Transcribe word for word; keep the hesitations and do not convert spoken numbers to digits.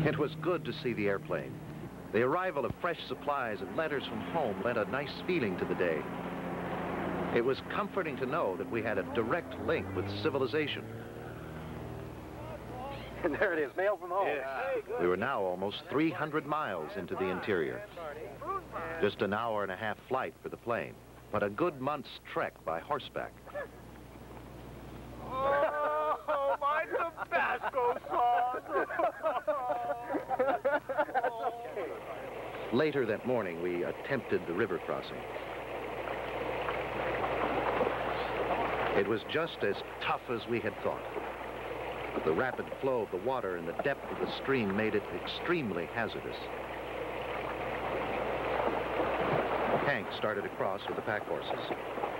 It was good to see the airplane. The arrival of fresh supplies and letters from home lent a nice feeling to the day. It was comforting to know that we had a direct link with civilization. And there it is, mail from home. Yeah. We were now almost three hundred miles into the interior. Just an hour and a half flight for the plane, but a good month's trek by horseback. Oh, my Tabasco sauce! Later that morning, we attempted the river crossing. It was just as tough as we had thought. The rapid flow of the water and the depth of the stream made it extremely hazardous. Hank started across with the pack horses.